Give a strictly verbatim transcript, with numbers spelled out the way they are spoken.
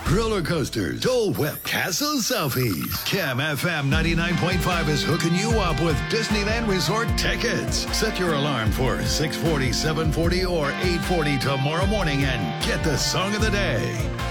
roller coasters, Dole Whip, castle selfies. Cam F M ninety-nine point five is hooking you up with Disneyland Resort tickets. Set your alarm for six forty, seven forty, or eight forty tomorrow morning and get the song of the day.